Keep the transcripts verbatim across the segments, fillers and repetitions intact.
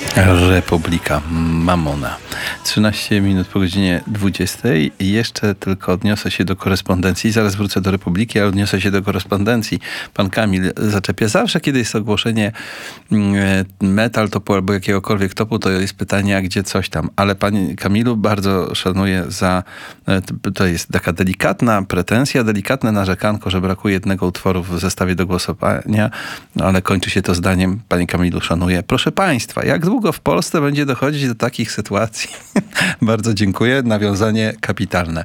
Republika Mamona. trzynaście minut po godzinie dwudziestej. Jeszcze tylko odniosę się do korespondencji. Zaraz wrócę do Republiki, ale odniosę się do korespondencji. Pan Kamil zaczepia. Zawsze, kiedy jest ogłoszenie metal topu albo jakiegokolwiek topu, to jest pytanie, a gdzie coś tam. Ale panie Kamilu, bardzo szanuję za... To jest taka delikatna pretensja, delikatne narzekanko, że brakuje jednego utworu w zestawie do głosowania, no, ale kończy się to zdaniem, panie Kamilu, szanuję. Proszę państwa, jak długo w Polsce będzie dochodzić do takich sytuacji? Bardzo dziękuję. Nawiązanie kapitalne.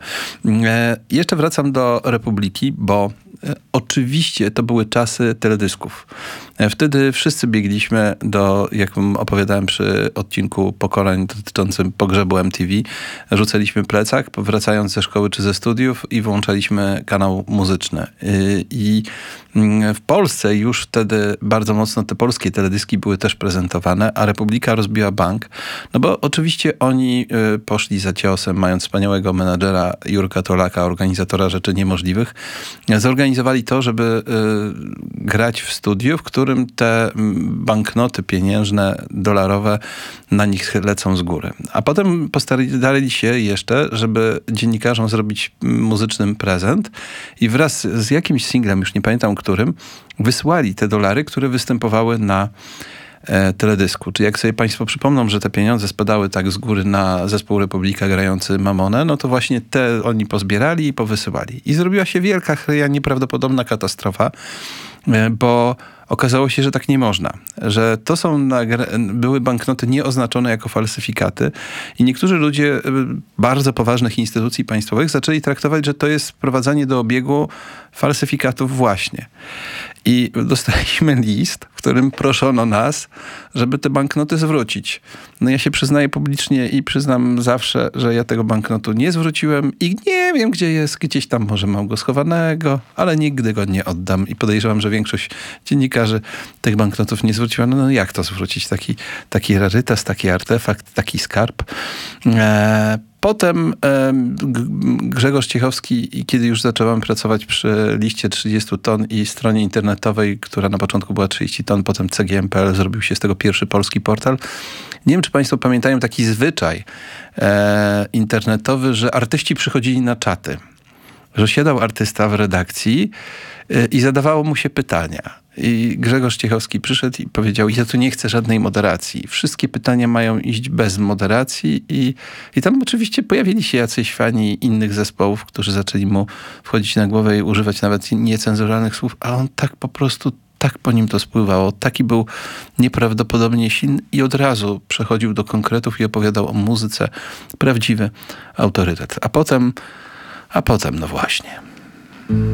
E, jeszcze wracam do Republiki, bo e, oczywiście to były czasy teledysków. E, wtedy wszyscy biegliśmy do, jak opowiadałem przy odcinku Pokonań dotyczącym pogrzebu M T V, rzucaliśmy plecak, wracając ze szkoły czy ze studiów i włączaliśmy kanał muzyczny. E, I w Polsce już wtedy bardzo mocno te polskie teledyski były też prezentowane, a Republika rozbiła bank. No bo oczywiście oni y, poszli za ciosem, mając wspaniałego menadżera Jurka Tolaka, organizatora Rzeczy Niemożliwych. Zorganizowali to, żeby y, grać w studiu, w którym te banknoty pieniężne, dolarowe na nich lecą z góry. A potem postarali się jeszcze, żeby dziennikarzom zrobić muzyczny prezent i wraz z jakimś singlem, już nie pamiętam którym, wysłali te dolary, które występowały na e, teledysku. Czyli jak sobie państwo przypomną, że te pieniądze spadały tak z góry na zespół Republika grający Mamonę, no to właśnie te oni pozbierali i powysyłali. I zrobiła się wielka, nieprawdopodobna katastrofa, e, bo okazało się, że tak nie można. Że to są były banknoty nieoznaczone jako falsyfikaty i niektórzy ludzie bardzo poważnych instytucji państwowych zaczęli traktować, że to jest wprowadzanie do obiegu falsyfikatów właśnie. I dostaliśmy list, w którym proszono nas, żeby te banknoty zwrócić. No ja się przyznaję publicznie i przyznam zawsze, że ja tego banknotu nie zwróciłem i nie wiem, gdzie jest. Gdzieś tam może mam go schowanego, ale nigdy go nie oddam. I podejrzewam, że większość dziennikarzy tych banknotów nie zwróciła. No, no jak to zwrócić? Taki, taki rarytas, taki artefakt, taki skarb. Eee, Potem e, Grzegorz Ciechowski, kiedy już zacząłem pracować przy liście trzydziestu ton i stronie internetowej, która na początku była trzydzieści ton, potem C G M kropka P L, zrobił się z tego pierwszy polski portal. Nie wiem, czy państwo pamiętają taki zwyczaj e, internetowy, że artyści przychodzili na czaty. Że siadał artysta w redakcji e, i zadawało mu się pytania. I Grzegorz Ciechowski przyszedł i powiedział, ja tu nie chcę żadnej moderacji. Wszystkie pytania mają iść bez moderacji. I, i tam oczywiście pojawili się jacyś fani innych zespołów, którzy zaczęli mu wchodzić na głowę i używać nawet niecenzuralnych słów, a on tak po prostu, tak po nim to spływało. Taki był nieprawdopodobnie silny i od razu przechodził do konkretów i opowiadał o muzyce. Prawdziwy autorytet. A potem, a potem, no właśnie...